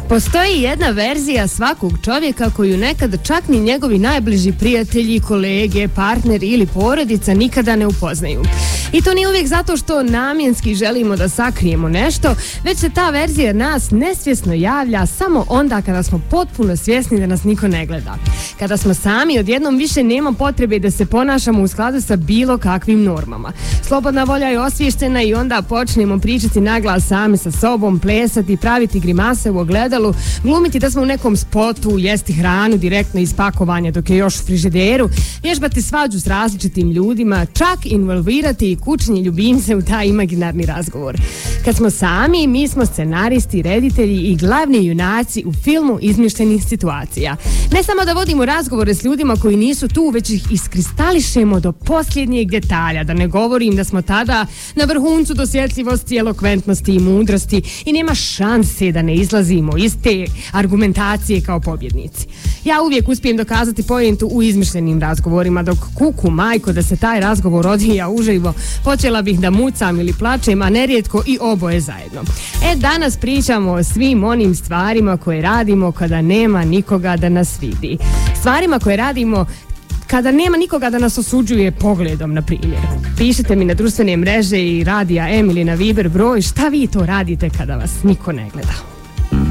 Postoji jedna verzija svakog čovjeka koju nekad čak ni njegovi najbliži prijatelji, kolege, partneri ili porodica nikada ne upoznaju. I to nije uvijek zato što namjenski želimo da sakrijemo nešto, već se ta verzija nas nesvjesno javlja samo onda kada smo potpuno svjesni da nas niko ne gleda. Kada smo sami, odjednom više nema potrebe da se ponašamo u skladu sa bilo kakvim normama. Slobodna volja je osviještena i onda počnemo pričati naglas sami sa sobom, plesati, praviti grimase u ogledalu, glumiti da smo u nekom spotu, jesti hranu direktno iz pakovanja dok je još u frižideru, vježbati svađu s različitim ljudima, čak involvirati i kućni ljubimce u taj imaginarni razgovor. Kad smo sami, mi smo scenaristi, reditelji i glavni junaci u filmu izmišljenih situacija. Ne samo da vodimo razgovore s ljudima koji nisu tu, već ih iskristališemo do posljednjeg detalja, da ne govorim da smo tada na vrhuncu dosjetljivosti, elokventnosti i mudrosti i nema šanse da ne izlazimo iz te argumentacije kao pobjednici. Ja uvijek uspijem dokazati pojentu u izmišljenim razgovorima, dok kuku majko da se taj razgovor odvija uživo, počela bih da mucam ili plačem, a nerijetko i oboje zajedno. Danas pričamo o svim onim stvarima koje radimo kada nema nikoga da nas vidi. Stvarima koje radimo kada nema nikoga da nas osuđuje pogledom, na primjer. Pišite mi na društvene mreže i radija M ili na Viber broj šta vi to radite kada vas niko ne gleda.